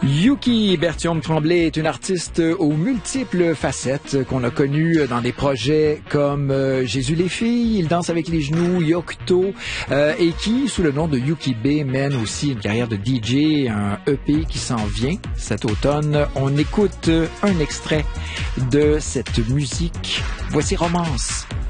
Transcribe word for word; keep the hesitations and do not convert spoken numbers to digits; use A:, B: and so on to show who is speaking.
A: Yuki Bertium Tremblay est une artiste aux multiples facettes qu'on a connue dans des projets comme euh, Jésus les filles, Il danse avec les genoux, Yocto, euh, et qui, sous le nom de Yuki B, mène aussi une carrière de D J, un E P qui s'en vient cet automne. On écoute un extrait de cette musique. Voici Romance.